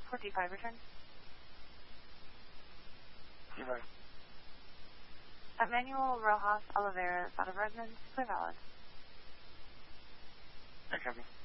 425 return. Goodbye. Manuel Rojas Oliveira, out of residence, clear valid. I copy.